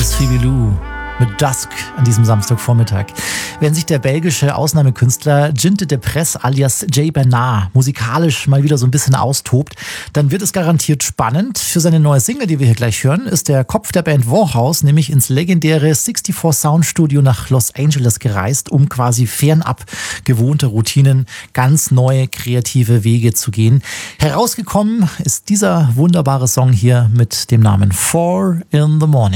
ist Phoebe Lou mit Dusk an diesem Samstagvormittag. Wenn sich der belgische Ausnahmekünstler Jinte de Press alias Jay Bernard musikalisch mal wieder so ein bisschen austobt, dann wird es garantiert spannend. Für seine neue Single, die wir hier gleich hören, ist der Kopf der Band Warhouse nämlich ins legendäre 64 Sound Studio nach Los Angeles gereist, um quasi fernab gewohnte Routinen ganz neue kreative Wege zu gehen. Herausgekommen ist dieser wunderbare Song hier mit dem Namen 4 in the Morning.